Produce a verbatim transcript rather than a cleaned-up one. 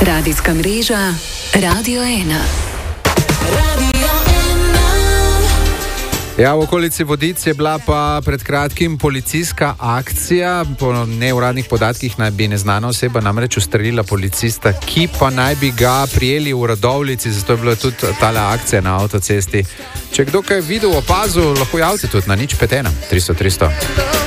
Radijska mreža Radio ena. Radio Ja, v okolici Vodic je bila pa pred kratkim policijska akcija. Po neuradnih podatkih naj bi neznana oseba namreč ustrelila policista, ki pa naj bi ga prijeli v Radovljici, zato je bila tudi tale akcija na avtocesti. Če kdo kaj videl, opazil, lahko javite tudi na nič pet ena tristo tristo.